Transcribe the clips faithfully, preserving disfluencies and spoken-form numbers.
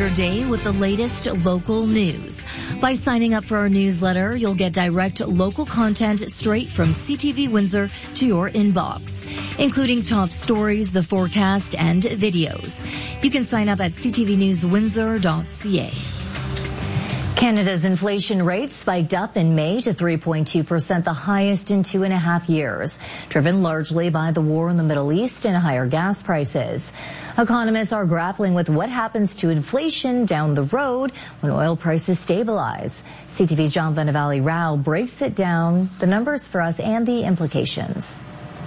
your day with the latest local news. By signing up for our newsletter, you'll get direct local content straight from C T V Windsor to your inbox, including top stories, the forecast, and videos. You can sign up at c t v news windsor dot c a. Canada's inflation rate spiked up in May to three point two percent, the highest in two and a half years, driven largely by the war in the Middle East and higher gas prices. Economists are grappling with what happens to inflation down the road when oil prices stabilize. C T V's John Benavalli Rao breaks it down, the numbers for us and the implications.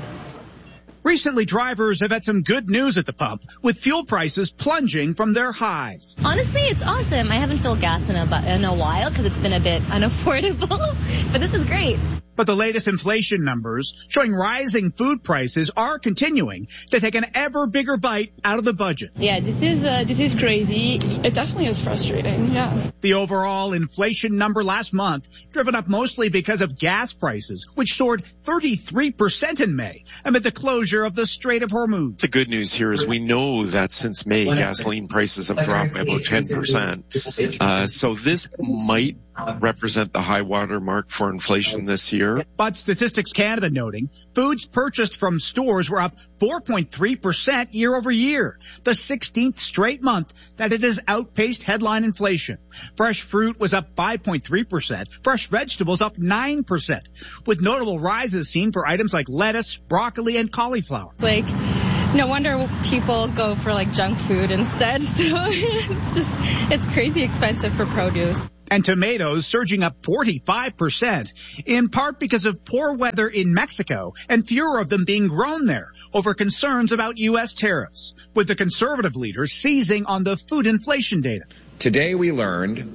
Recently, drivers have had some good news at the pump, with fuel prices plunging from their highs. Honestly, it's awesome. I haven't filled gas in a, in a while because it's been a bit unaffordable, but this is great. But the latest inflation numbers showing rising food prices are continuing to take an ever bigger bite out of the budget. Yeah, this is uh, this is crazy. It definitely is frustrating, yeah. The overall inflation number last month driven up mostly because of gas prices, which soared thirty-three percent in May amid the closure of the Strait of Hormuz. The good news here is we know that since May, gasoline prices have dropped by about ten percent. Uh, so this might represent the high water mark for inflation this year. But Statistics Canada noting foods purchased from stores were up four point three percent year over year, the sixteenth straight month that it has outpaced headline inflation. Fresh fruit was up five point three percent, fresh vegetables up nine percent, with notable rises seen for items like lettuce, broccoli, and cauliflower. Like, no wonder people go for like junk food instead. So it's just, it's crazy expensive for produce. And tomatoes surging up forty-five percent, in part because of poor weather in Mexico and fewer of them being grown there over concerns about U S tariffs, with the Conservative leaders seizing on the food inflation data. Today we learned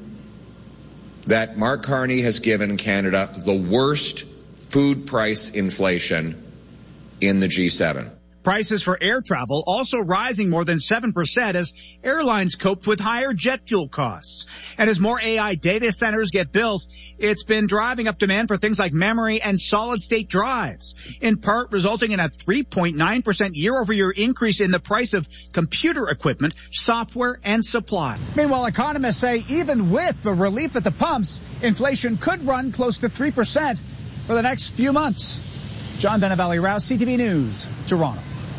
that Mark Carney has given Canada the worst food price inflation in the G seven. Prices for air travel also rising more than seven percent as airlines coped with higher jet fuel costs. And as more A I data centers get built, it's been driving up demand for things like memory and solid-state drives, in part resulting in a three point nine percent year-over-year increase in the price of computer equipment, software, and supply. Meanwhile, economists say even with the relief at the pumps, inflation could run close to three percent for the next few months. John Benavalli Rao, C T V News, Toronto.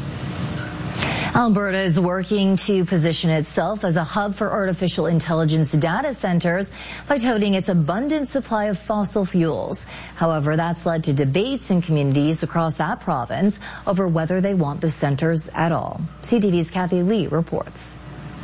Alberta is working to position itself as a hub for artificial intelligence data centers by touting its abundant supply of fossil fuels. However, that's led to debates in communities across that province over whether they want the centers at all. C T V's Kathy Lee reports.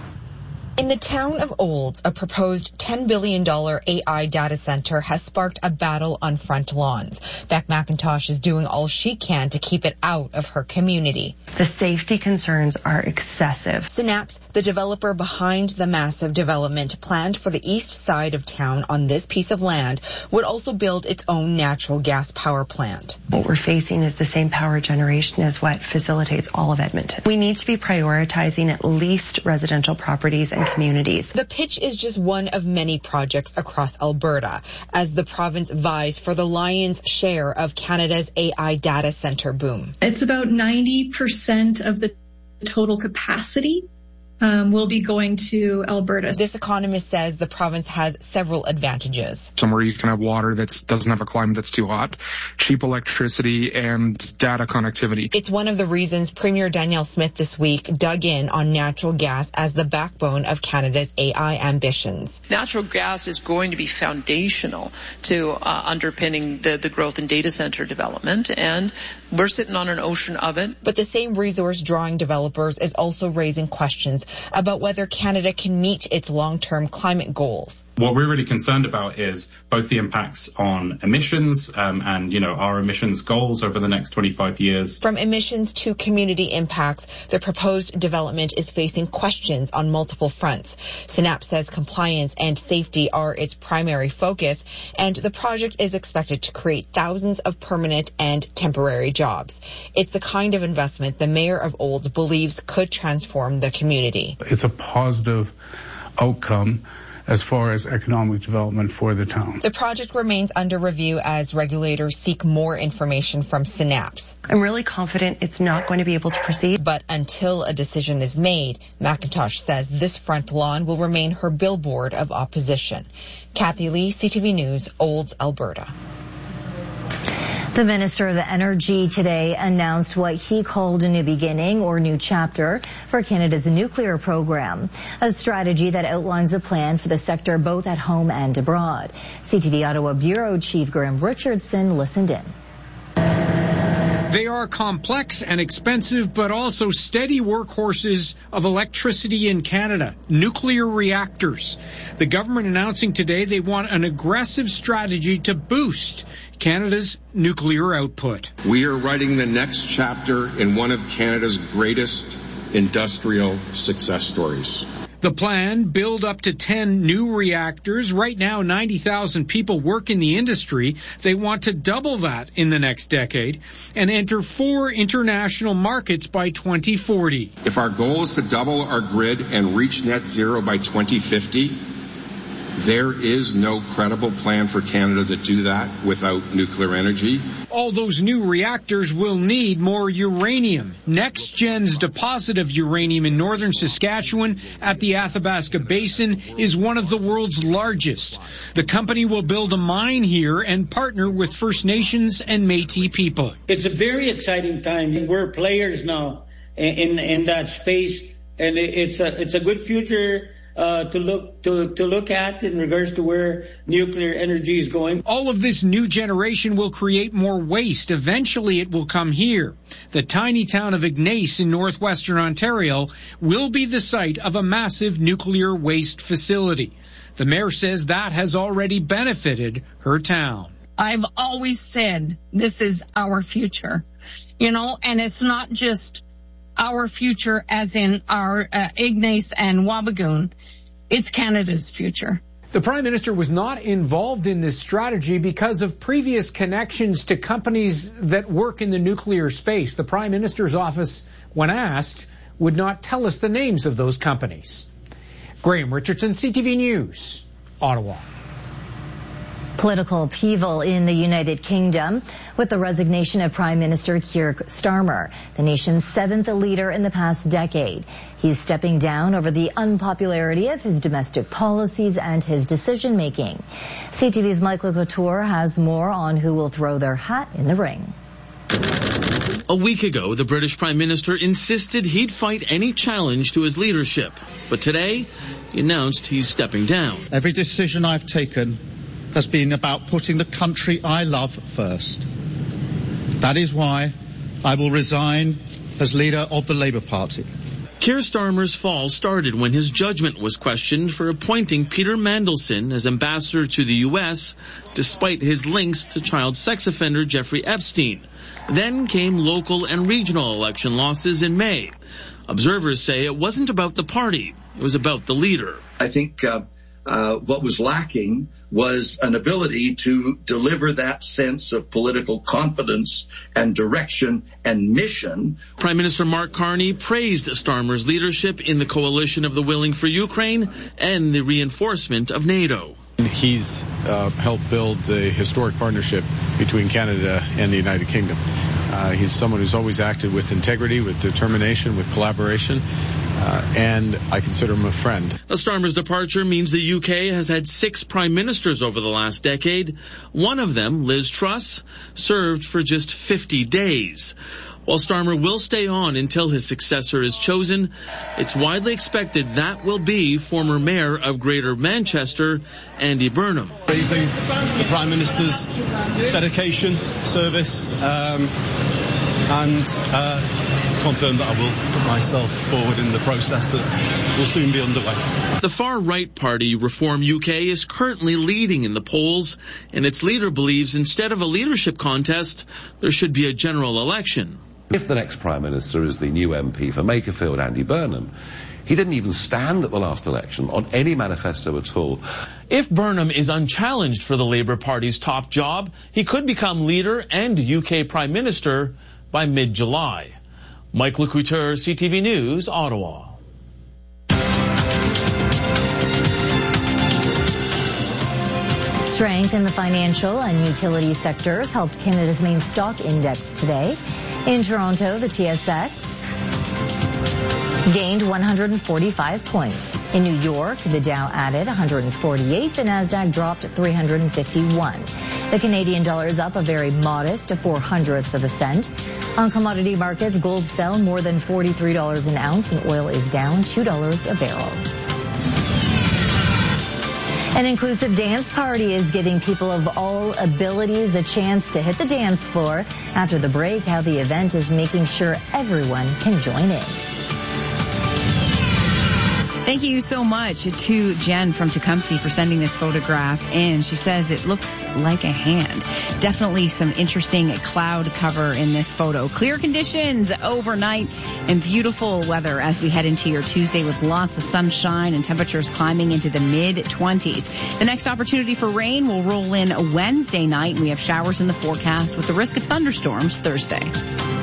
In the town of Olds, a proposed ten billion dollars A I data center has sparked a battle on front lawns. Beck McIntosh is doing all she can to keep it out of her community. The safety concerns are excessive. Synapse, the developer behind the massive development planned for the east side of town on this piece of land, would also build its own natural gas power plant. What we're facing is the same power generation as what facilitates all of Edmonton. We need to be prioritizing at least residential properties and communities. The pitch is just one of many projects across Alberta as the province vies for the lion's share of Canada's A I data center boom. It's about ninety percent of the total capacity Um, will be going to Alberta. This economist says the province has several advantages. Somewhere you can have water that doesn't have a climate that's too hot, cheap electricity, and data connectivity. It's one of the reasons Premier Danielle Smith this week dug in on natural gas as the backbone of Canada's A I ambitions. Natural gas is going to be foundational to uh, underpinning the, the growth in data center development, and we're sitting on an ocean of it. But the same resource drawing developers is also raising questions about whether Canada can meet its long-term climate goals. What we're really concerned about is both the impacts on emissions um, and, you know, our emissions goals over the next twenty-five years. From emissions to community impacts, the proposed development is facing questions on multiple fronts. Synapse says compliance and safety are its primary focus, and the project is expected to create thousands of permanent and temporary jobs. It's the kind of investment the mayor of Olds believes could transform the community. It's a positive outcome as far as economic development for the town. The project remains under review as regulators seek more information from Synapse. I'm really confident it's not going to be able to proceed. But until a decision is made, McIntosh says this front lawn will remain her billboard of opposition. Kathy Lee, C T V News, Olds, Alberta. The Minister of Energy today announced what he called a new beginning or new chapter for Canada's nuclear program, a strategy that outlines a plan for the sector both at home and abroad. C T V Ottawa Bureau Chief Graham Richardson listened in. They are complex and expensive, but also steady workhorses of electricity in Canada, nuclear reactors. The government announcing today they want an aggressive strategy to boost Canada's nuclear output. We are writing the next chapter in one of Canada's greatest industrial success stories. The plan, build up to ten new reactors. Right now, ninety thousand people work in the industry. They want to double that in the next decade and enter four international markets by twenty forty. If our goal is to double our grid and reach net zero by twenty fifty, there is no credible plan for Canada to do that without nuclear energy. All those new reactors will need more uranium. NextGen's deposit of uranium in northern Saskatchewan at the Athabasca Basin is one of the world's largest. The company will build a mine here and partner with First Nations and Métis people. It's a very exciting time. We're players now in in that space, and it's a it's a good future Uh, to look to to look at in regards to where nuclear energy is going. All of this new generation will create more waste. Eventually it will come here. The tiny town of Ignace in northwestern Ontario will be the site of a massive nuclear waste facility. The mayor says that has already benefited her town. I've always said this is our future, you know, and it's not just our future as in our uh, Ignace and Wabigoon. It's Canada's future. The Prime Minister was not involved in this strategy because of previous connections to companies that work in the nuclear space. The Prime Minister's office, when asked, would not tell us the names of those companies. Graham Richardson, C T V News, Ottawa. Political upheaval in the United Kingdom with the resignation of Prime Minister Keir Starmer, the nation's seventh leader in the past decade. He's stepping down over the unpopularity of his domestic policies and his decision-making. C T V's Michael Couture has more on who will throw their hat in the ring. A week ago, the British Prime Minister insisted he'd fight any challenge to his leadership. But today, he announced he's stepping down. Every decision I've taken has been about putting the country I love first. That is why I will resign as leader of the Labour Party. Keir Starmer's fall started when his judgment was questioned for appointing Peter Mandelson as ambassador to the U S, despite his links to child sex offender Jeffrey Epstein. Then came local and regional election losses in May. Observers say it wasn't about the party, it was about the leader. I think uh, uh, what was lacking was an ability to deliver that sense of political confidence and direction and mission. Prime Minister Mark Carney praised Starmer's leadership in the coalition of the willing for Ukraine and the reinforcement of NATO. He's uh, helped build the historic partnership between Canada and the United Kingdom. Uh, he's someone who's always acted with integrity, with determination, with collaboration, uh, and I consider him a friend. Starmer's departure means the U K has had six prime ministers over the last decade. One of them, Liz Truss, served for just fifty days. While Starmer will stay on until his successor is chosen, it's widely expected that will be former Mayor of Greater Manchester, Andy Burnham. Praising the Prime Minister's dedication, service, um, and uh, confirm that I will put myself forward in the process that will soon be underway. The far-right party Reform U K is currently leading in the polls, and its leader believes instead of a leadership contest, there should be a general election. If the next Prime Minister is the new M P for Makerfield, Andy Burnham, he didn't even stand at the last election on any manifesto at all. If Burnham is unchallenged for the Labour Party's top job, he could become leader and U K Prime Minister by mid-July. Mike Lecouteur, C T V News, Ottawa. Strength in the financial and utility sectors helped Canada's main stock index today. In Toronto, the T S X gained one hundred forty-five points. In New York, the Dow added one hundred forty-eight, the Nasdaq dropped three hundred fifty-one. The Canadian dollar is up a very modest four hundredths of a cent. On commodity markets, gold fell more than forty-three dollars an ounce and oil is down two dollars a barrel. An inclusive dance party is giving people of all abilities a chance to hit the dance floor. After the break, how the event is making sure everyone can join in. Thank you so much to Jen from Tecumseh for sending this photograph in. She says it looks like a hand. Definitely some interesting cloud cover in this photo. Clear conditions overnight and beautiful weather as we head into your Tuesday with lots of sunshine and temperatures climbing into the mid twenties. The next opportunity for rain will roll in Wednesday night. We have showers in the forecast with the risk of thunderstorms Thursday.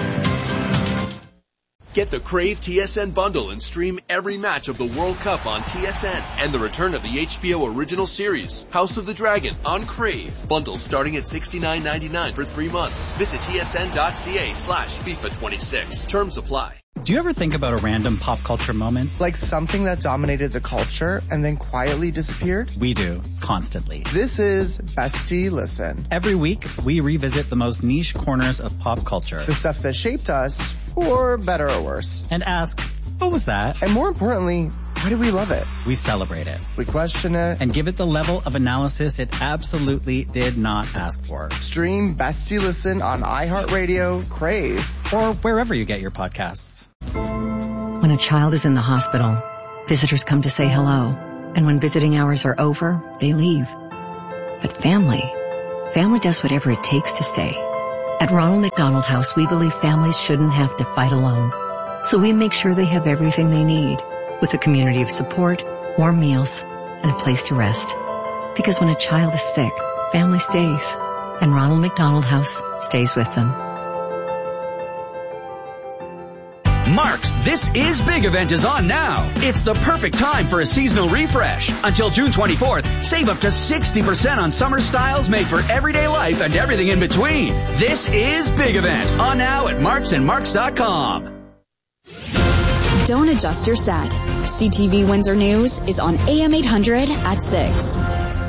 Get the Crave T S N bundle and stream every match of the World Cup on T S N and the return of the H B O original series, House of the Dragon, on Crave. Bundles starting at sixty-nine ninety-nine for three months. Visit tsn.ca slash FIFA twenty-six. Terms apply. Do you ever think about a random pop culture moment? Like something that dominated the culture and then quietly disappeared? We do, constantly. This is Bestie Listen. Every week, we revisit the most niche corners of pop culture. The stuff that shaped us, for better or worse. And ask, what was that? And more importantly, why do we love it? We celebrate it. We question it. And give it the level of analysis it absolutely did not ask for. Stream Bestie Listen on iHeartRadio, Crave, or wherever you get your podcasts. When a child is in the hospital, visitors come to say hello. And when visiting hours are over, they leave. But family, family does whatever it takes to stay. At Ronald McDonald House, we believe families shouldn't have to fight alone. So we make sure they have everything they need, with a community of support, warm meals, and a place to rest. Because when a child is sick, family stays. And Ronald McDonald House stays with them. Mark's This Is Big event is on now. It's the perfect time for a seasonal refresh. Until June twenty-fourth, save up to sixty percent on summer styles made for everyday life and everything in between. This is Big event on now at marks and marks dot com. Don't adjust your set. C T V Windsor News is on A M eight hundred at six.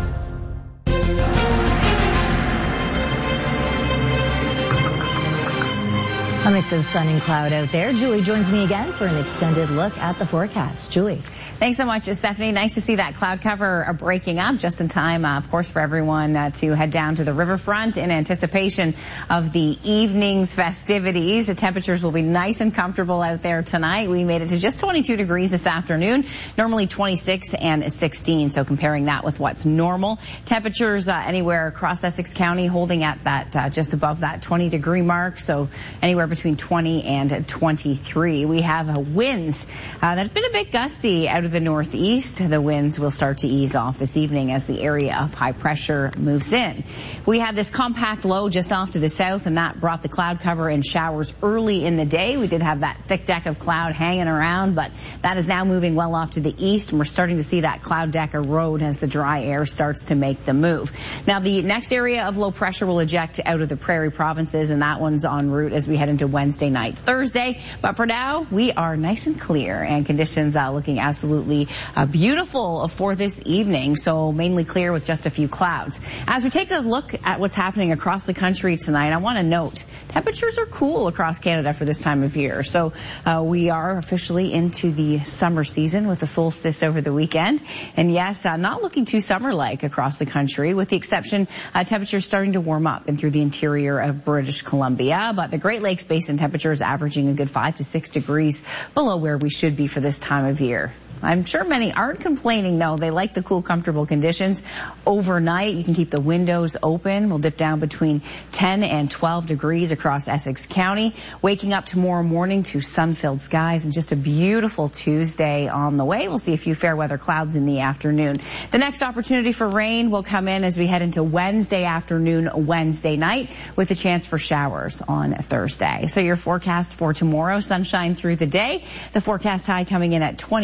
A mix of sun and cloud out there. Julie joins me again for an extended look at the forecast. Julie. Thanks so much, Stephanie. Nice to see that cloud cover breaking up just in time, uh, of course, for everyone uh, to head down to the riverfront in anticipation of the evening's festivities. The temperatures will be nice and comfortable out there tonight. We made it to just twenty-two degrees this afternoon, normally twenty-six and sixteen. So comparing that with what's normal. Temperatures uh, anywhere across Essex County holding at that uh, just above that twenty degree mark. So anywhere between twenty and twenty-three. We have uh, winds uh, that have been a bit gusty out of the northeast. The winds will start to ease off this evening as the area of high pressure moves in. We had this compact low just off to the south, and that brought the cloud cover and showers early in the day. We did have that thick deck of cloud hanging around, but that is now moving well off to the east, and we're starting to see that cloud deck erode as the dry air starts to make the move. Now, the next area of low pressure will eject out of the prairie provinces, and that one's en route as we head into Wednesday night, Thursday. But for now, we are nice and clear, and conditions are looking absolutely uh, beautiful for this evening. So mainly clear with just a few clouds. As we take a look at what's happening across the country tonight, I want to note temperatures are cool across Canada for this time of year. So uh, we are officially into the summer season with the solstice over the weekend. And yes, uh, not looking too summer-like across the country, with the exception uh, temperatures starting to warm up and through the interior of British Columbia. But the Great Lakes Basin temperatures averaging a good five to six degrees below where we should be for this time of year. I'm sure many aren't complaining, though. They like the cool, comfortable conditions. Overnight, you can keep the windows open. We'll dip down between ten and twelve degrees across Essex County. Waking up tomorrow morning to sun-filled skies and just a beautiful Tuesday on the way. We'll see a few fair weather clouds in the afternoon. The next opportunity for rain will come in as we head into Wednesday afternoon, Wednesday night, with a chance for showers on Thursday. So your forecast for tomorrow, sunshine through the day. The forecast high coming in at twenty-five degrees.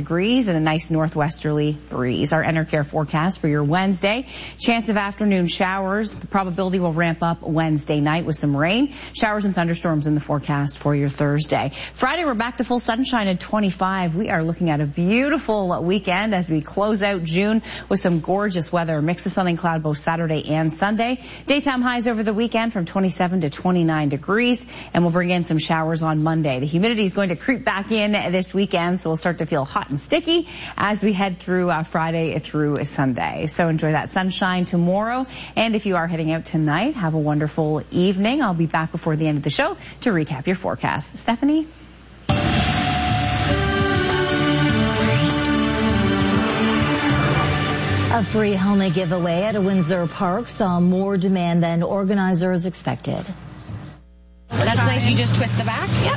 degrees and a nice northwesterly breeze. Our Enercare forecast for your Wednesday. Chance of afternoon showers. The probability will ramp up Wednesday night with some rain. Showers and thunderstorms in the forecast for your Thursday. Friday, we're back to full sunshine at twenty-five. We are looking at a beautiful weekend as we close out June with some gorgeous weather. Mix of sun and cloud both Saturday and Sunday. Daytime highs over the weekend from twenty-seven to twenty-nine degrees, and we'll bring in some showers on Monday. The humidity is going to creep back in this weekend, so we'll start to feel hot and sticky as we head through uh, Friday through Sunday. So enjoy that sunshine tomorrow, and if you are heading out tonight, have a wonderful evening. I'll be back before the end of the show to recap your forecast. Stephanie? A free helmet giveaway at a Windsor Park saw more demand than organizers expected. That's nice. You just twist the back? Yep.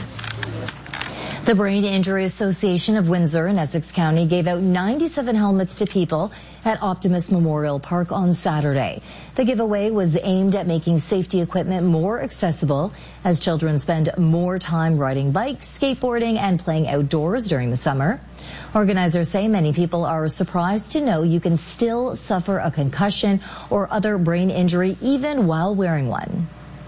The Brain Injury Association of Windsor in Essex County gave out ninety-seven helmets to people at Optimus Memorial Park on Saturday. The giveaway was aimed at making safety equipment more accessible as children spend more time riding bikes, skateboarding, and playing outdoors during the summer. Organizers say many people are surprised to know you can still suffer a concussion or other brain injury even while wearing one.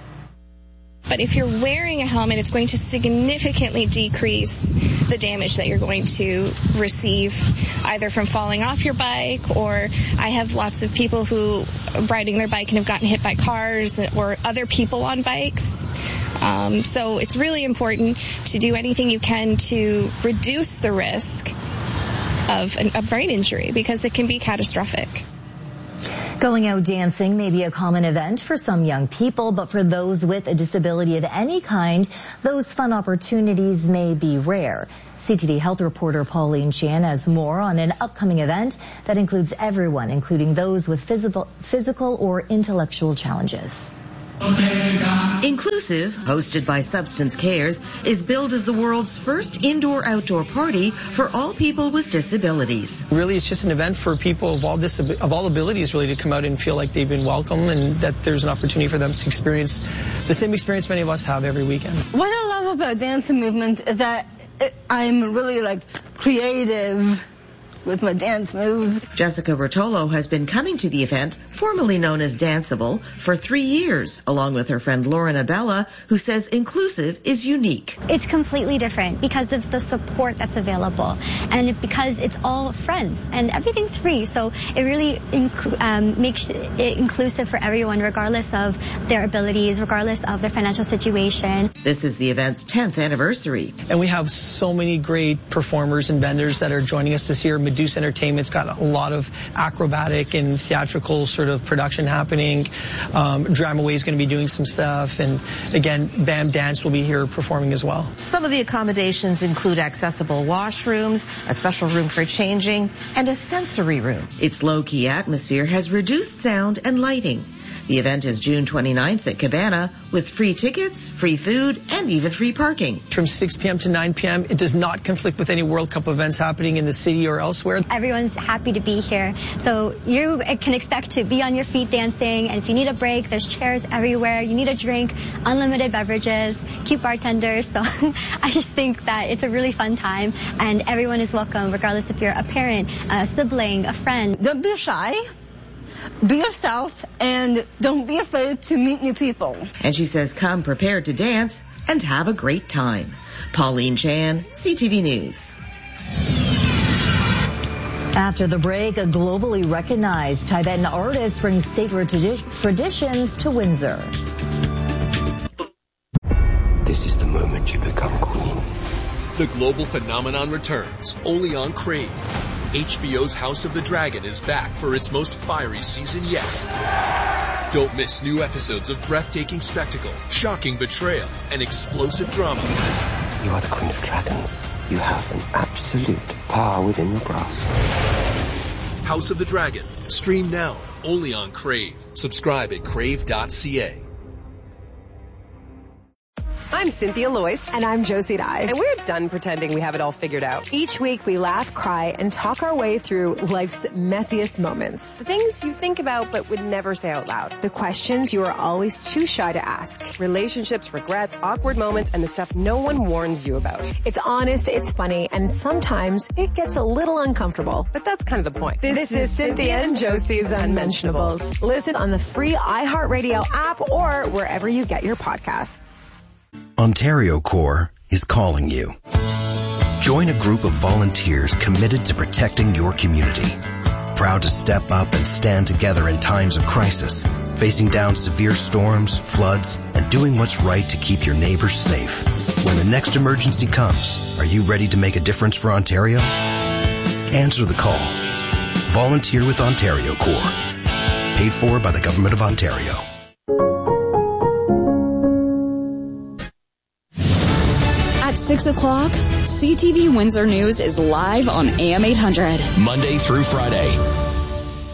But if you're wearing a helmet, it's going to significantly decrease the damage that you're going to receive, either from falling off your bike, or I have lots of people who are riding their bike and have gotten hit by cars or other people on bikes. Um, so it's really important to do anything you can to reduce the risk of an, a brain injury, because it can be catastrophic. Going out dancing may be a common event for some young people, but for those with a disability of any kind, those fun opportunities may be rare. C T V Health reporter Pauline Chan has more on an upcoming event that includes everyone, including those with physical, physical or intellectual challenges. Inclusive, hosted by Substance Cares, is billed as the world's first indoor-outdoor party for all people with disabilities. Really, it's just an event for people of all disab- of all abilities, really, to come out and feel like they've been welcome and that there's an opportunity for them to experience the same experience many of us have every weekend. What I love about dance and movement is that I'm really, like, creative with my dance moves. Jessica Rotolo has been coming to the event, formerly known as Danceable, for three years, along with her friend Lauren Abella, who says inclusive is unique. It's completely different because of the support that's available, and because it's all friends and everything's free, so it really inc- um, makes it inclusive for everyone, regardless of their abilities, regardless of their financial situation. This is the event's tenth anniversary. And we have so many great performers and vendors that are joining us this year. Medusa Entertainment's got a lot of acrobatic and theatrical sort of production happening. Um, Dramaway is going to be doing some stuff. And again, Bam Dance will be here performing as well. Some of the accommodations include accessible washrooms, a special room for changing, and a sensory room. Its low-key atmosphere has reduced sound and lighting. The event is June twenty-ninth at Cabana with free tickets, free food, and even free parking. From six p.m. to nine p.m., it does not conflict with any World Cup events happening in the city or elsewhere. Everyone's happy to be here, so you can expect to be on your feet dancing, and if you need a break, there's chairs everywhere. You need a drink, unlimited beverages, cute bartenders, so I just think that it's a really fun time, and everyone is welcome, regardless if you're a parent, a sibling, a friend. Don't be shy. Be yourself, and don't be afraid to meet new people. And she says come prepared to dance and have a great time. Pauline Chan, C T V News. After the break, a globally recognized Tibetan artist brings sacred tradi- traditions to Windsor. This is the moment you become queen. The global phenomenon returns, only on Crave. H B O's House of the Dragon is back for its most fiery season yet. Don't miss new episodes of breathtaking spectacle, shocking betrayal, and explosive drama. You are the Queen of Dragons. You have an absolute power within your grasp. House of the Dragon. Stream now, only on Crave. Subscribe at crave dot c a. I'm Cynthia Loyce. And I'm Josie Dye. And we're done pretending we have it all figured out. Each week we laugh, cry, and talk our way through life's messiest moments. The things you think about but would never say out loud. The questions you are always too shy to ask. Relationships, regrets, awkward moments, and the stuff no one warns you about. It's honest, it's funny, and sometimes it gets a little uncomfortable. But that's kind of the point. This, this is Cynthia and Josie's Unmentionables. Listen on the free iHeartRadio app or wherever you get your podcasts. Ontario Corps is calling you. Join a group of volunteers committed to protecting your community. Proud to step up and stand together in times of crisis, facing down severe storms, floods, and doing what's right to keep your neighbors safe. When the next emergency comes, are you ready to make a difference for Ontario? Answer the call. Volunteer with Ontario Corps. Paid for by the Government of Ontario. At six o'clock, C T V Windsor News is live on A M eight hundred. Monday through Friday.